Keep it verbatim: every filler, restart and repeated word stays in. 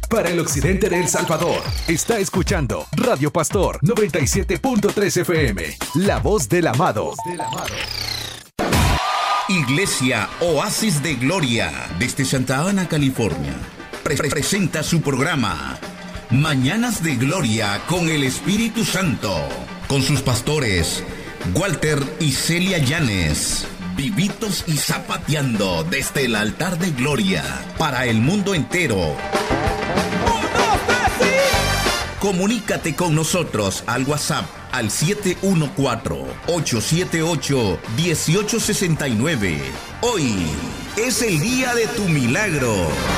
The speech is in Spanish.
para el occidente de El Salvador. Está escuchando Radio Pastor noventa y siete punto tres F M, la voz del amado. Iglesia Oasis de Gloria, desde Santa Ana, California, pre- presenta su programa Mañanas de Gloria con el Espíritu Santo, con sus pastores Walter y Celia Llanes, vivitos y zapateando desde el altar de gloria para el mundo entero. Comunícate con nosotros al WhatsApp al siete uno cuatro, ocho siete ocho, uno ocho seis nueve. Hoy es el día de tu milagro.